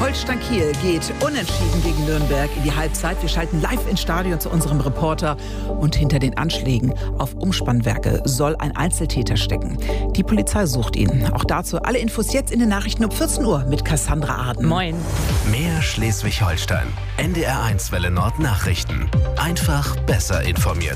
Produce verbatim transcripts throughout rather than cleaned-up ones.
Holstein Kiel geht unentschieden gegen Nürnberg in die Halbzeit. Wir schalten live ins Stadion zu unserem Reporter. Und hinter den Anschlägen auf Umspannwerke soll ein Einzeltäter stecken. Die Polizei sucht ihn. Auch dazu alle Infos jetzt in den Nachrichten um vierzehn Uhr mit Cassandra Arden. Moin. Mehr Schleswig-Holstein. N D R eins Welle Nord Nachrichten. Einfach besser informiert.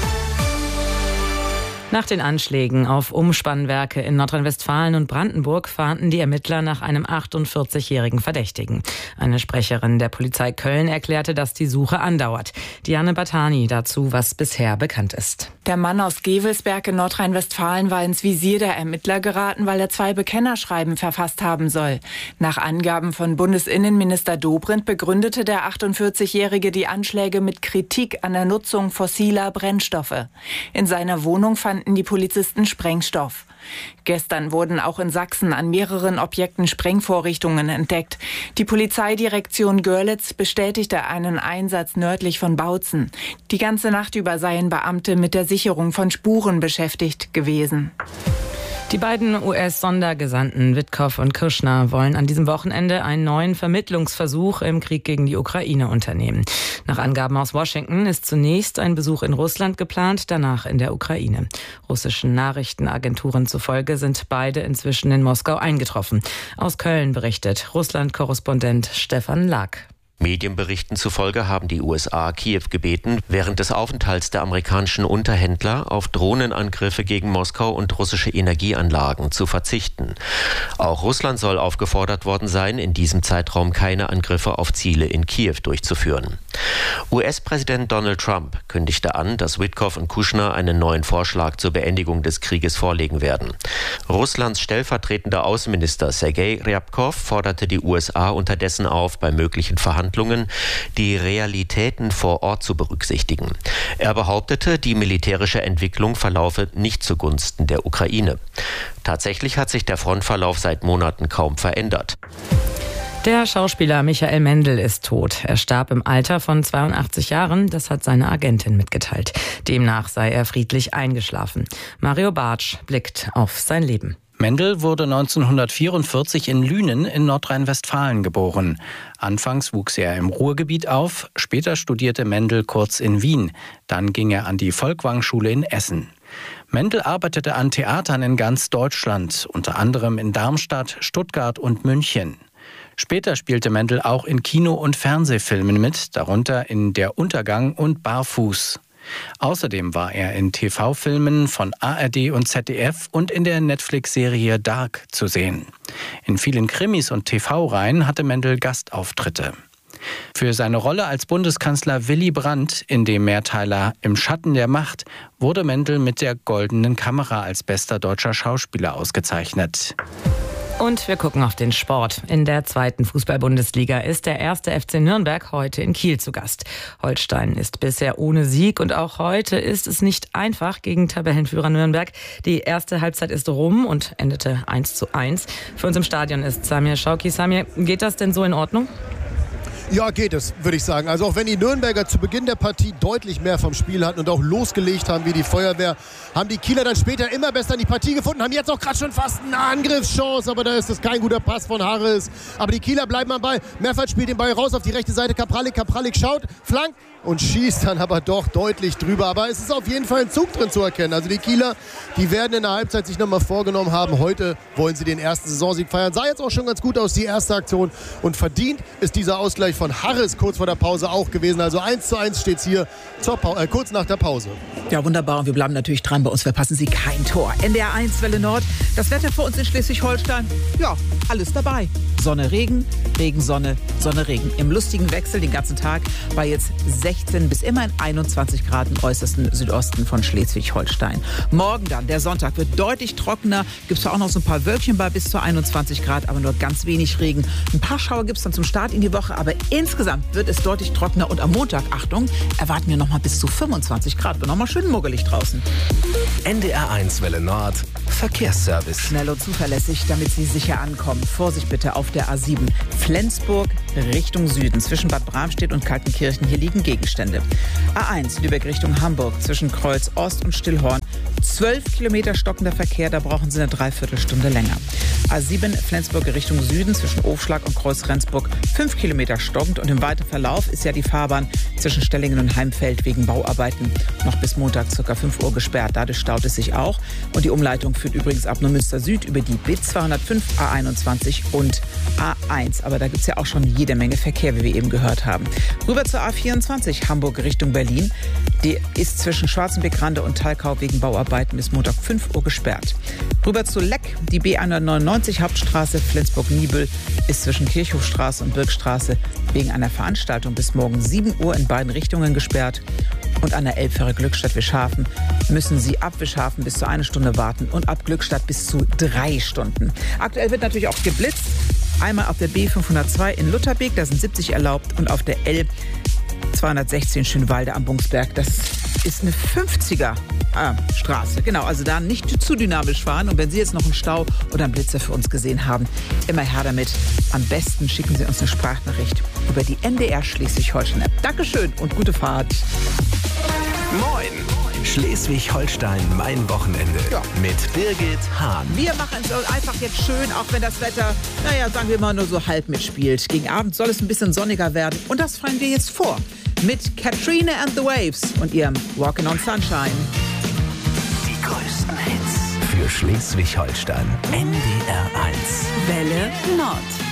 Nach den Anschlägen auf Umspannwerke in Nordrhein-Westfalen und Brandenburg fahnden die Ermittler nach einem achtundvierzigjährigen Verdächtigen. Eine Sprecherin der Polizei Köln erklärte, dass die Suche andauert. Diane Batani dazu, was bisher bekannt ist. Der Mann aus Gevelsberg in Nordrhein-Westfalen war ins Visier der Ermittler geraten, weil er zwei Bekennerschreiben verfasst haben soll. Nach Angaben von Bundesinnenminister Dobrindt begründete der achtundvierzigjährige die Anschläge mit Kritik an der Nutzung fossiler Brennstoffe. In seiner Wohnung fanden die Polizisten Sprengstoff. Gestern wurden auch in Sachsen an mehreren Objekten Sprengvorrichtungen entdeckt. Die Polizeidirektion Görlitz bestätigte einen Einsatz nördlich von Bautzen. Die ganze Nacht über seien Beamte mit der Sicherung von Spuren beschäftigt gewesen. Die beiden U S-Sondergesandten Witkow und Kirschner wollen an diesem Wochenende einen neuen Vermittlungsversuch im Krieg gegen die Ukraine unternehmen. Nach Angaben aus Washington ist zunächst ein Besuch in Russland geplant, danach in der Ukraine. Russischen Nachrichtenagenturen zufolge sind beide inzwischen in Moskau eingetroffen. Aus Köln berichtet Russland-Korrespondent Stefan Lag. Medienberichten zufolge haben die U S A Kiew gebeten, während des Aufenthalts der amerikanischen Unterhändler auf Drohnenangriffe gegen Moskau und russische Energieanlagen zu verzichten. Auch Russland soll aufgefordert worden sein, in diesem Zeitraum keine Angriffe auf Ziele in Kiew durchzuführen. U S-Präsident Donald Trump kündigte an, dass Witkow und Kushner einen neuen Vorschlag zur Beendigung des Krieges vorlegen werden. Russlands stellvertretender Außenminister Sergei Ryabkov forderte die U S A unterdessen auf, bei möglichen Verhandlungen die Realitäten vor Ort zu berücksichtigen. Er behauptete, die militärische Entwicklung verlaufe nicht zugunsten der Ukraine. Tatsächlich hat sich der Frontverlauf seit Monaten kaum verändert. Der Schauspieler Michael Mendl ist tot. Er starb im Alter von zweiundachtzig Jahren, das hat seine Agentin mitgeteilt. Demnach sei er friedlich eingeschlafen. Mario Bartsch blickt auf sein Leben. Mendl wurde neunzehnhundertvierundvierzig in Lünen in Nordrhein-Westfalen geboren. Anfangs wuchs er im Ruhrgebiet auf, später studierte Mendl kurz in Wien. Dann ging er an die Folkwang-Schule in Essen. Mendl arbeitete an Theatern in ganz Deutschland, unter anderem in Darmstadt, Stuttgart und München. Später spielte Mendl auch in Kino- und Fernsehfilmen mit, darunter in Der Untergang und Barfuß. Außerdem war er in T V-Filmen von A R D und Z D F und in der Netflix-Serie Dark zu sehen. In vielen Krimis und T V-Reihen hatte Mendl Gastauftritte. Für seine Rolle als Bundeskanzler Willy Brandt in dem Mehrteiler Im Schatten der Macht wurde Mendl mit der Goldenen Kamera als bester deutscher Schauspieler ausgezeichnet. Und wir gucken auf den Sport. In der zweiten Fußball-Bundesliga ist der erste F C Nürnberg heute in Kiel zu Gast. Holstein ist bisher ohne Sieg und auch heute ist es nicht einfach gegen Tabellenführer Nürnberg. Die erste Halbzeit ist rum und endete eins zu eins. Für uns im Stadion ist Samir Schauki. Samir, geht das denn so in Ordnung? Ja, geht es, würde ich sagen. Also auch wenn die Nürnberger zu Beginn der Partie deutlich mehr vom Spiel hatten und auch losgelegt haben wie die Feuerwehr, haben die Kieler dann später immer besser in die Partie gefunden, haben jetzt auch gerade schon fast eine Angriffschance, aber da ist es kein guter Pass von Harris. Aber die Kieler bleiben am Ball. Mehrfalt spielt den Ball raus auf die rechte Seite. Kapralik, Kapralik schaut, flankt und schießt dann aber doch deutlich drüber. Aber es ist auf jeden Fall ein Zug drin zu erkennen. Also die Kieler, die werden in der Halbzeit sich nochmal vorgenommen haben. Heute wollen sie den ersten Saisonsieg feiern. Sah jetzt auch schon ganz gut aus, die erste Aktion. Und verdient ist dieser Ausgleich von Harris kurz vor der Pause auch gewesen. Also eins zu eins steht es hier zur Pa- äh, kurz nach der Pause. Ja, wunderbar. Und wir bleiben natürlich dran. Bei uns verpassen Sie kein Tor. N D R eins Welle Nord. Das Wetter für uns in Schleswig-Holstein. Ja, alles dabei. Sonne, Regen, Regen, Sonne, Sonne, Regen. Im lustigen Wechsel den ganzen Tag bei jetzt sechzehn bis immerhin einundzwanzig Grad im äußersten Südosten von Schleswig-Holstein. Morgen dann, der Sonntag, wird deutlich trockener. Gibt es zwar auch noch so ein paar Wölkchen bei bis zu einundzwanzig Grad, aber nur ganz wenig Regen. Ein paar Schauer gibt es dann zum Start in die Woche, aber insgesamt wird es deutlich trockener. Und am Montag, Achtung, erwarten wir noch mal bis zu fünfundzwanzig Grad. Wird noch mal schön muggelig draußen. N D R eins Welle Nord Verkehrsservice. Schnell und zuverlässig, damit Sie sicher ankommen. Vorsicht bitte auf der A sieben. Flensburg Richtung Süden. Zwischen Bad Bramstedt und Kaltenkirchen. Hier liegen Gegenstände. A eins Lübeck Richtung Hamburg. Zwischen Kreuz Ost und Stillhorn. zwölf Kilometer stockender Verkehr, da brauchen Sie eine Dreiviertelstunde länger. A sieben Flensburg Richtung Süden zwischen Ofschlag und Kreuz-Rendsburg fünf Kilometer stockend und im weiteren Verlauf ist ja die Fahrbahn zwischen Stellingen und Heimfeld wegen Bauarbeiten noch bis Montag ca. fünf Uhr gesperrt. Dadurch staut es sich auch und die Umleitung führt übrigens ab Neumünster Süd über die B zweihundertfünf, A einundzwanzig und A eins. Aber da gibt es ja auch schon jede Menge Verkehr, wie wir eben gehört haben. Rüber zur A vierundzwanzig Hamburg Richtung Berlin. Die ist zwischen Schwarzenbeck-Rande und Thalkau wegen Bauarbeiten bis Montag fünf Uhr gesperrt. Rüber zu Leck, die B hundertneunundneunzig Hauptstraße Flensburg-Niebüll ist zwischen Kirchhofstraße und Birkstraße wegen einer Veranstaltung bis morgen sieben Uhr in beiden Richtungen gesperrt. Und an der Elbfähre Glückstadt-Wischhafen müssen Sie ab Wischhafen bis zu eine Stunde warten und ab Glückstadt bis zu drei Stunden. Aktuell wird natürlich auch geblitzt. Einmal auf der B fünfhundertzwei in Lutherbeek, da sind siebzig erlaubt, und auf der L zweihundertsechzehn Schönwalde am Bungsberg. Das ist eine fünfziger ah, Straße. Genau, also da nicht zu dynamisch fahren. Und wenn Sie jetzt noch einen Stau oder einen Blitzer für uns gesehen haben, immer her damit. Am besten schicken Sie uns eine Sprachnachricht über die N D R Schleswig-Holstein-App. Dankeschön und gute Fahrt. Moin! Schleswig-Holstein, mein Wochenende. Ja. Mit Birgit Hahn. Wir machen es einfach jetzt schön, auch wenn das Wetter, naja, sagen wir mal, nur so halb mitspielt. Gegen Abend soll es ein bisschen sonniger werden. Und das fallen wir jetzt vor. Mit Katrina and the Waves und ihrem Walking on Sunshine. Die größten Hits für Schleswig-Holstein. N D R eins. Welle Nord.